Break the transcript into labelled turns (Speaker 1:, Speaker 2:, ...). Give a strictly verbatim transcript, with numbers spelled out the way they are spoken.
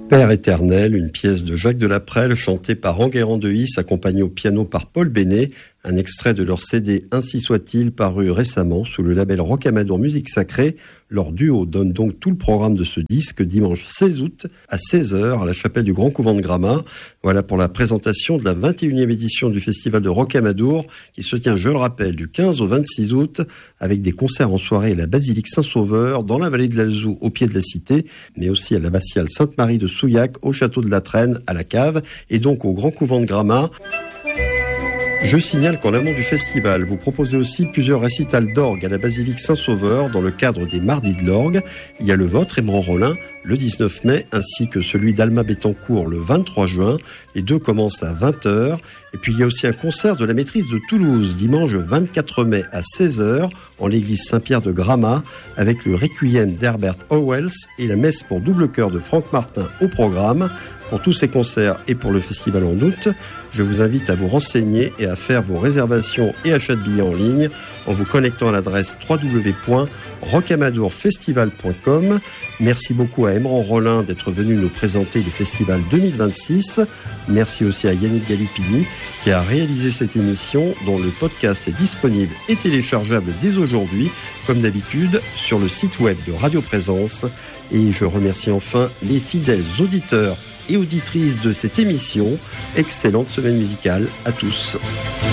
Speaker 1: Père éternel, une pièce de Jacques Delaprelle chantée par Enguerrand de Is, accompagnée au piano par Paul Bénet, un extrait de leur C D Ainsi soit-il, paru récemment sous le label Rocamadour Musique Sacrée. Leur duo donne donc tout le programme de ce disque dimanche seize août à seize heures à la chapelle du Grand Couvent de Gramat. Voilà pour la présentation de la vingt et unième édition du Festival de Rocamadour qui se tient, je le rappelle, du quinze au vingt-six août avec des concerts en soirée à la basilique Saint-Sauveur, dans la vallée de l'Alzou au pied de la cité, mais aussi à l'abbatiale Sainte-Marie de Souillac, au château de la Traîne, à la Cave et donc au Grand Couvent de Gramat. Je signale qu'en amont du festival, vous proposez aussi plusieurs récitals d'orgue à la basilique Saint-Sauveur dans le cadre des Mardis de l'orgue. Il y a le vôtre, Aimerion Rollin, le dix-neuf mai, ainsi que celui d'Alma Bettencourt le vingt-trois juin. Les deux commencent à vingt heures. Et puis il y a aussi un concert de la Maîtrise de Toulouse, dimanche vingt-quatre mai à seize heures, en l'église Saint-Pierre de Gramat, avec le Requiem d'Herbert Howells et la messe pour double chœur de Franck Martin au programme. Pour tous ces concerts et pour le festival en août, je vous invite à vous renseigner et à faire vos réservations et achats de billets en ligne en vous connectant à l'adresse w w w point rocamadour festival point com. Merci beaucoup à Aimerion Rollin d'être venu nous présenter le festival deux mille vingt-six. Merci aussi à Yannick Galupini qui a réalisé cette émission dont le podcast est disponible et téléchargeable dès aujourd'hui, comme d'habitude, sur le site web de Radio Présence. Et je remercie enfin les fidèles auditeurs et auditrices de cette émission. Excellente semaine musicale à tous.